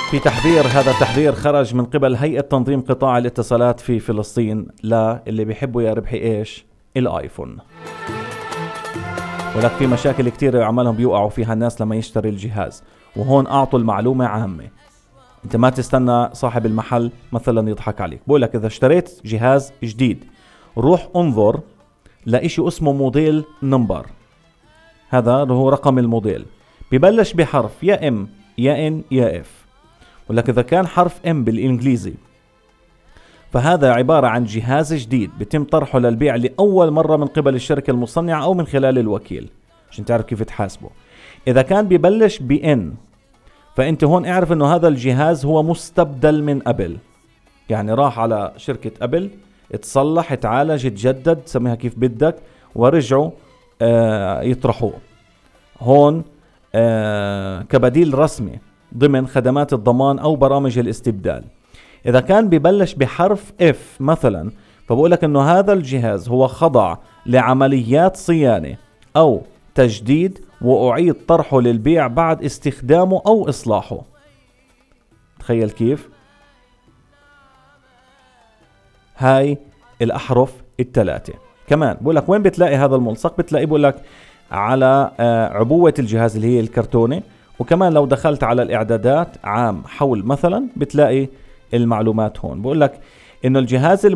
في تحذير، هذا تحذير خرج من قبل هيئة تنظيم قطاع الاتصالات في فلسطين اللي بيحبوا يا ربحي ايش؟ الايفون. ولك في مشاكل كتير عمالهم بيوقعوا فيها الناس لما يشتري الجهاز، وهون اعطوا المعلومة عامة. انت ما تستنى صاحب المحل مثلا يضحك عليك. بقولك اذا اشتريت جهاز جديد روح انظر لإشي اسمه موديل نمبر، هذا هو رقم الموديل، ببلش بحرف يا ام يا ان يا اف. ولك اذا كان حرف ام بالانجليزي فهذا عبارة عن جهاز جديد بتم طرحه للبيع لأول مرة من قبل الشركة المصنعة أو من خلال الوكيل عشان تعرف كيف تحاسبه. إذا كان ببلش بN فأنت هون اعرف أنه هذا الجهاز هو مستبدل من أبل، يعني راح على شركة أبل اتصلح اتعالج اتجدد سميها كيف بدك ورجعوا يطرحوه هون كبديل رسمي ضمن خدمات الضمان أو برامج الاستبدال. إذا كان ببلش بحرف F مثلا فبقولك أنه هذا الجهاز هو خضع لعمليات صيانة أو تجديد وأعيد طرحه للبيع بعد استخدامه أو إصلاحه. تخيل كيف؟ هاي الأحرف الثلاثة. كمان بقولك وين بتلاقي هذا الملصق؟ بتلاقي بقولك على عبوة الجهاز اللي هي الكرتونة، وكمان لو دخلت على الإعدادات عام حول مثلا بتلاقي المعلومات هون. بقولك إنه الجهاز